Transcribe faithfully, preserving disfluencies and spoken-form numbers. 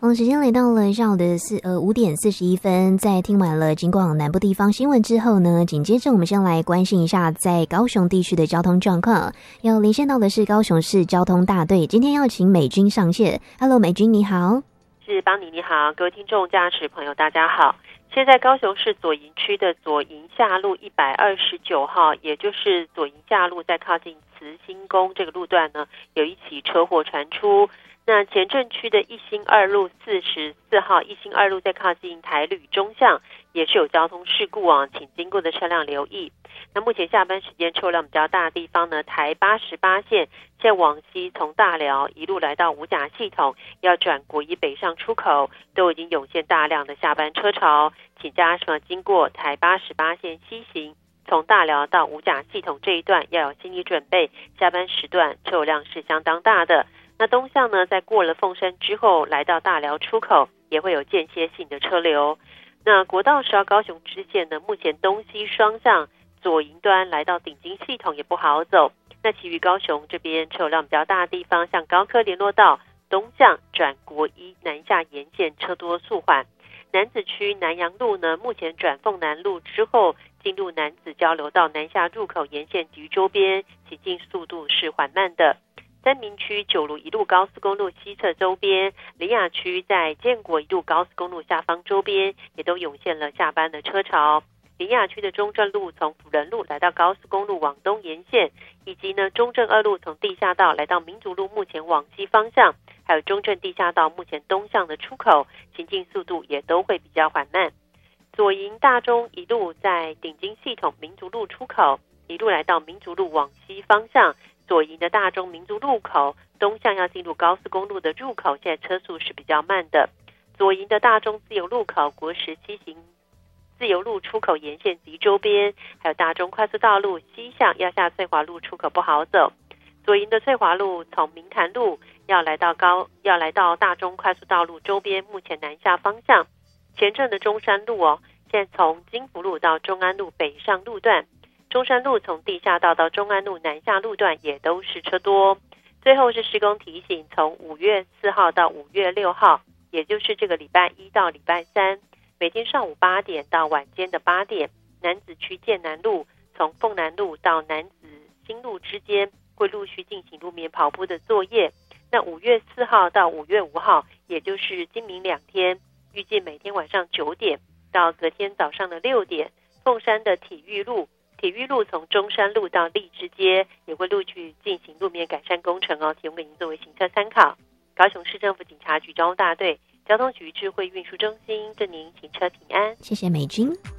哦，时间来到了下午的四呃五点四十一分，在听完了警广南部地方新闻之后呢，紧接着我们先来关心一下在高雄地区的交通状况。要连线到的是高雄市交通大队，今天要请美君上线。Hello， 美君你好。 是邦尼你好，各位听众驾驶朋友大家好。现在高雄市左营区的左营下路一百二十九号，也就是左营下路在靠近慈心宫这个路段呢，有一起车祸传出。那前镇区的一心二路四十四号，一心二路在靠近台旅中巷也是有交通事故啊，请经过的车辆留意。那目前下班时间车辆比较大的地方呢，台八十八线现在往西从大寮一路来到五甲系统，要转国一北上出口，都已经涌现大量的下班车潮，请驾驶经过台八十八线西行，从大寮到五甲系统这一段要有心理准备，下班时段车流量是相当大的。那东向呢，在过了凤山之后，来到大寮出口也会有间歇性的车流。那国道十号高雄支线呢，目前东西双向左营端来到顶金系统也不好走。那其余高雄这边车流量比较大的地方，像高科联络道东向转国一南下沿线车多速缓。楠梓区南阳路呢，目前转凤南路之后进入楠梓交流道南下入口沿线及周边行进速度是缓慢的。三民区九如一路高速公路西侧周边，苓雅区在建国一路高速公路下方周边也都涌现了下班的车潮。苓雅区的中正路从辅仁路来到高速公路往东沿线，以及呢中正二路从地下道来到民族路目前往西方向，还有中正地下道目前东向的出口行进速度也都会比较缓慢。左营大中一路在顶金系统民族路出口，一路来到民族路往西方向，左营的大中民族路口东向要进入高速公路的入口，现在车速是比较慢的。左营的大中自由路口国十七行自由路出口沿线及周边，还有大中快速道路西向要下翠华路出口不好走。左营的翠华路从明潭路要来到高要来到大中快速道路周边，目前南下方向。前镇的中山路哦，现在从金福路到中安路北上路段，中山路从地下道到中安路南下路段也都是车多。最后是施工提醒，从五月四号到五月六号，也就是这个礼拜一到礼拜三，每天上午八点到晚间的八点，楠梓区建南路从凤南路到楠梓新路之间会陆续进行路面跑步的作业。那五月四号到五月五号，也就是今明两天，预计每天晚上九点到隔天早上的六点，凤山的体育路体育路从中山路到荔枝街也会陆续进行路面改善工程哦，提供给您作为行车参考。高雄市政府警察局交通大队交通局智慧运输中心，祝您行车平安。 谢谢美君。